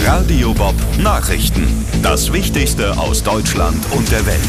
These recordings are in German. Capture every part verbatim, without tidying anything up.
Radio Bob Nachrichten. Das Wichtigste aus Deutschland und der Welt.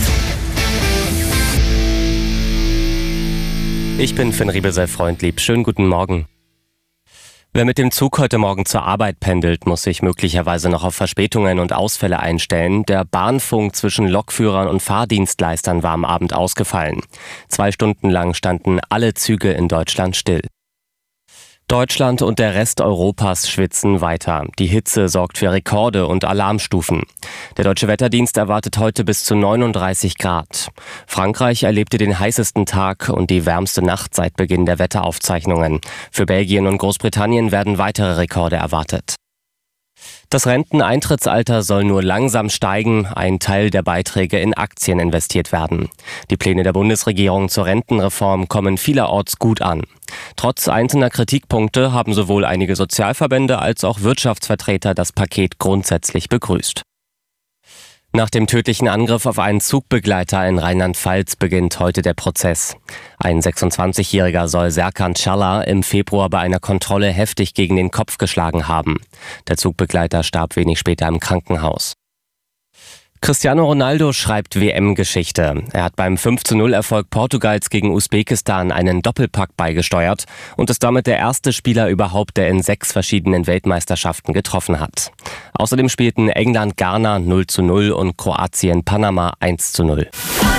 Ich bin Finn Riebesell-Freundlieb. Schönen guten Morgen. Wer mit dem Zug heute Morgen zur Arbeit pendelt, muss sich möglicherweise noch auf Verspätungen und Ausfälle einstellen. Der Bahnfunk zwischen Lokführern und Fahrdienstleistern war am Abend ausgefallen. Zwei Stunden lang standen alle Züge in Deutschland still. Deutschland und der Rest Europas schwitzen weiter. Die Hitze sorgt für Rekorde und Alarmstufen. Der Deutsche Wetterdienst erwartet heute bis zu neununddreißig Grad. Frankreich erlebte den heißesten Tag und die wärmste Nacht seit Beginn der Wetteraufzeichnungen. Für Belgien und Großbritannien werden weitere Rekorde erwartet. Das Renteneintrittsalter soll nur langsam steigen, ein Teil der Beiträge in Aktien investiert werden. Die Pläne der Bundesregierung zur Rentenreform kommen vielerorts gut an. Trotz einzelner Kritikpunkte haben sowohl einige Sozialverbände als auch Wirtschaftsvertreter das Paket grundsätzlich begrüßt. Nach dem tödlichen Angriff auf einen Zugbegleiter in Rheinland-Pfalz beginnt heute der Prozess. Ein sechsundzwanzigjähriger soll Serkan Çağlar im Februar bei einer Kontrolle heftig gegen den Kopf geschlagen haben. Der Zugbegleiter starb wenig später im Krankenhaus. Cristiano Ronaldo schreibt W M-Geschichte. Er hat beim fünf zu null Erfolg Portugals gegen Usbekistan einen Doppelpack beigesteuert und ist damit der erste Spieler überhaupt, der in sechs verschiedenen Weltmeisterschaften getroffen hat. Außerdem spielten England Ghana null zu null und Kroatien Panama eins zu null.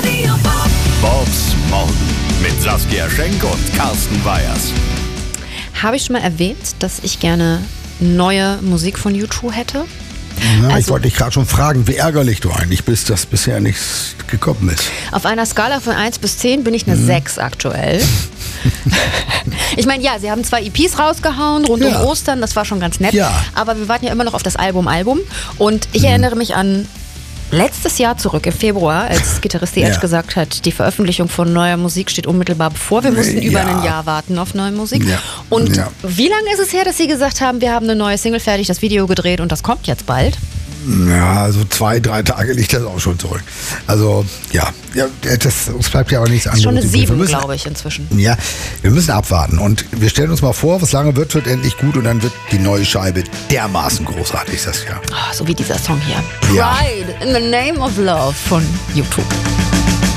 Bobs Morgen mit Saskia Schenk und Carsten Weyers. Habe ich schon mal erwähnt, dass ich gerne neue Musik von U zwei hätte? Na, also, ich wollte dich gerade schon fragen, wie ärgerlich du eigentlich bist, dass bisher nichts gekommen ist. Auf einer Skala von eins bis zehn bin ich eine mhm. sechs aktuell. Ich meine, ja, sie haben zwei E Ps rausgehauen rund ja. um Ostern, das war schon ganz nett. Ja. Aber wir warten ja immer noch auf das Album Album. Und ich mhm. erinnere mich an letztes Jahr zurück, im Februar, als Gitarrist The Edge ja. gesagt hat, die Veröffentlichung von neuer Musik steht unmittelbar bevor. Wir mussten ja. über ein Jahr warten auf neue Musik. Ja. Und ja. wie lange ist es her, dass Sie gesagt haben, wir haben eine neue Single fertig, das Video gedreht und das kommt jetzt bald? Ja, also zwei, drei Tage liegt das auch schon zurück. Also, ja, ja das, uns bleibt ja auch nichts anderes. Schon eine sieben, glaube ich, inzwischen. Ja, wir müssen abwarten. Und wir stellen uns mal vor, was lange wird, wird endlich gut und dann wird die neue Scheibe dermaßen großartig, das Jahr. Oh, so wie dieser Song hier. Pride ja. in the Name of Love von U zwei.